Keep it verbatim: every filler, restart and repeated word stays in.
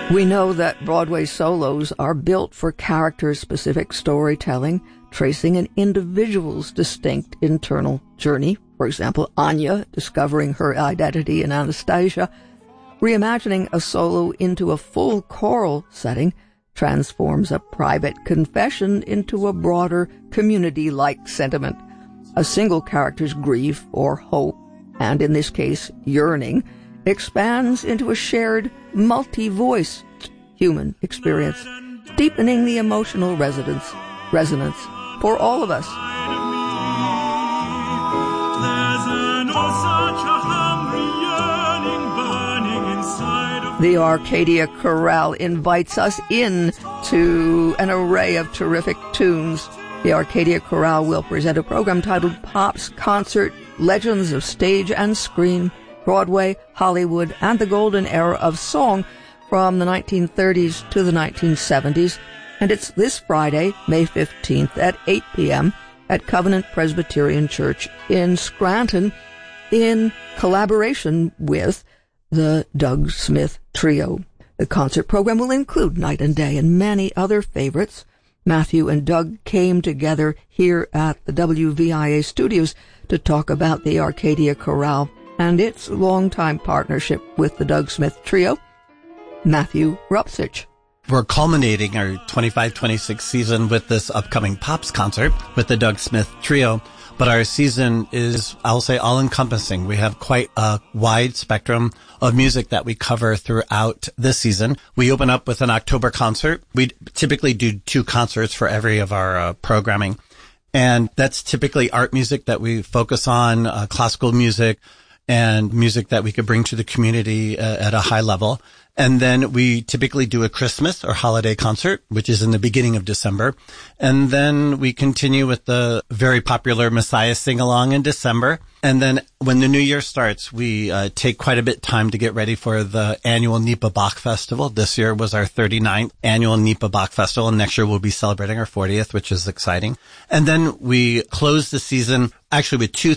We know that Broadway solos are built for character-specific storytelling, tracing an individual's distinct internal journey. For example, Anya discovering her identity in Anastasia. Reimagining a solo into a full choral setting transforms a private confession into a broader community-like sentiment. A single character's grief or hope, and in this case, yearning, expands into a shared, multi-voiced human experience, deepening the emotional resonance, resonance for all of us. The Arcadia Chorale invites us in to an array of terrific tunes. The Arcadia Chorale will present a program titled Pop's Concert, Legends of Stage and Screen, Broadway, Hollywood, and the Golden Era of Song from the nineteen thirties to the nineteen seventies. And it's this Friday, May fifteenth at eight p.m. at Covenant Presbyterian Church in Scranton in collaboration with the Doug Smith Trio. The concert program will include Night and Day and many other favorites. Matthew and Doug came together here at the W V I A studios to talk about the Arcadia Chorale and its longtime partnership with the Doug Smith Trio. Matthew Rupsich. We're culminating our twenty-five twenty-six season with this upcoming Pops concert with the Doug Smith Trio. But our season is, I'll say, all-encompassing. We have quite a wide spectrum of music that we cover throughout this season. We open up with an October concert. We typically do two concerts for every of our uh, programming. And that's typically art music that we focus on, uh, classical music, and music that we could bring to the community uh, at a high level. And then we typically do a Christmas or holiday concert, which is in the beginning of December. And then we continue with the very popular Messiah Sing-Along in December. And then when the new year starts, we uh, take quite a bit of time to get ready for the annual Nipa Bach Festival. This year was our thirty-ninth annual Nipa Bach Festival, and next year we'll be celebrating our fortieth, which is exciting. And then we close the season actually with two